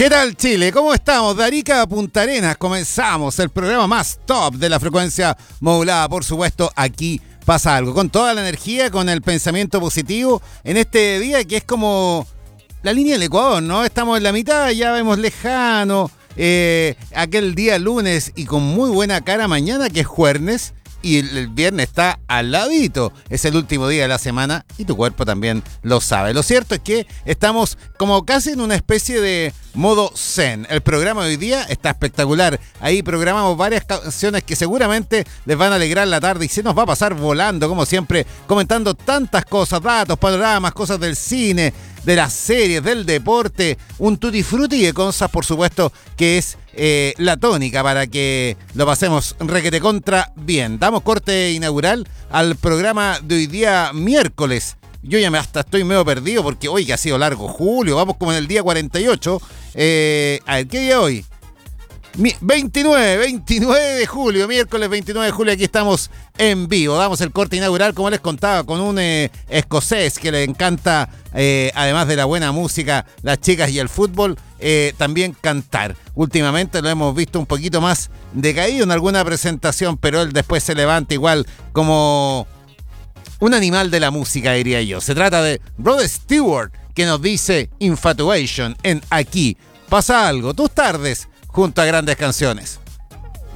¿Qué tal, Chile? ¿Cómo estamos? De Arica a Punta Arenas comenzamos el programa más top de la frecuencia modulada. Por supuesto, aquí pasa algo. Con toda la energía, con el pensamiento positivo en este día que es como la línea del Ecuador, ¿no? Estamos en la mitad, ya vemos lejano aquel día lunes y con muy buena cara mañana que es jueves. Y el viernes está al ladito. Es el último día de la semana y tu cuerpo también lo sabe. Lo cierto es que estamos como casi en una especie de modo zen. El programa de hoy día está espectacular. Ahí programamos varias canciones que seguramente les van a alegrar la tarde y se nos va a pasar volando, como siempre, comentando tantas cosas, datos, panoramas, cosas del cine, de las series, del deporte, un tutti frutti de cosas, por supuesto, que es la tónica para que lo pasemos requete contra bien. Damos corte inaugural al programa de hoy día miércoles. Yo ya hasta estoy medio perdido porque hoy que ha sido largo julio, vamos como en el día 48. A ver, ¿qué día hoy? 29 de julio, miércoles 29 de julio, aquí estamos en vivo. Damos el corte inaugural, como les contaba, con un escocés que le encanta, además de la buena música, las chicas y el fútbol, también cantar. Últimamente lo hemos visto un poquito más decaído en alguna presentación, pero él después se levanta igual como un animal de la música, diría yo. Se trata de Rod Stewart, que nos dice Infatuation en Aquí Pasa Algo, tus tardes junto a grandes canciones.